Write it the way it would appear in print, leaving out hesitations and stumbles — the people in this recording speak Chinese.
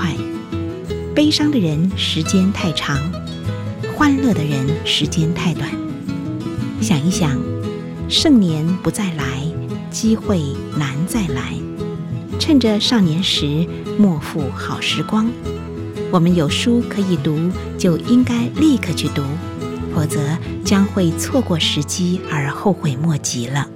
快，悲伤的人时间太长，欢乐的人时间太短。想一想，盛年不再来，机会难再来。趁着少年时，莫负好时光。我们有书可以读，就应该立刻去读，否则将会错过时机而后悔莫及了。